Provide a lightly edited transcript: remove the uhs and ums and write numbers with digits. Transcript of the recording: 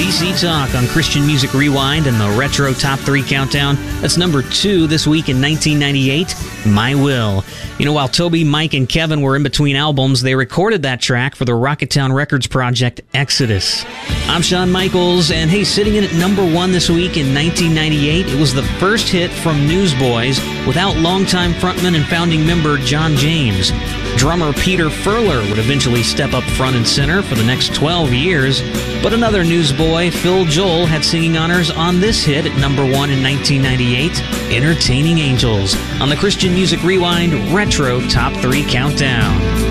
DC Talk on Christian Music Rewind and the Retro Top 3 Countdown. That's number 2 this week in 1998, My Will. You know, while Toby, Mike, and Kevin were in between albums, they recorded that track for the Rocketown Records project Exodus. I'm Shawn Michaels, and hey, sitting in at number 1 this week in 1998, it was the first hit from Newsboys without longtime frontman and founding member John James. Drummer Peter Furler would eventually step up front and center for the next 12 years, but another newsboy, Phil Joel, had singing honors on this hit at number 1 in 1998, Entertaining Angels, on the Christian Music Rewind Retro Top 3 Countdown.